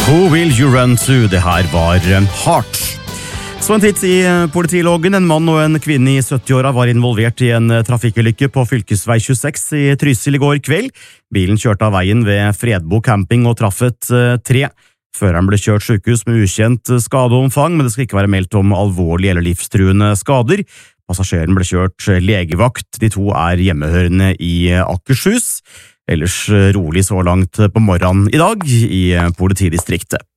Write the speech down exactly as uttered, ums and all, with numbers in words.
Who will you run to? Det her var Heart. Så en titt i politiloggen. En mann og en kvinne i sytti-åra var involvert i en trafikkulykke på fylkesvei tjueseks i Trysil i går kveld. Bilen kjørte av veien ved Fredbo camping og traff et tre. Føreren ble kjørt sykehus med ukjent skadeomfang, men det skal ikke være meldt om alvorlige eller livstruende skader. Passasjeren ble kjørt legevakt. De to er hjemmehørende i Akershus. Ellers rolig så langt på morgenen i dag i politidistriktet.